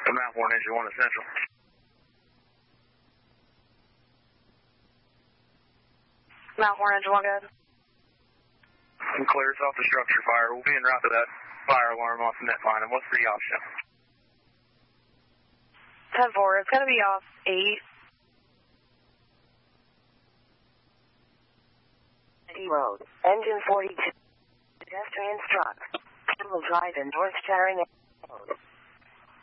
The Mount 4 Engine 1 Essential. Mount 4 Engine 1, go ahead. I'm clear, it's off the structure fire. We'll be en route to that fire alarm off the net line. And what's the option? 10-4, it's going to be off 8. Road, engine 42, pedestrian struck. Camel Drive in North Sharing Road.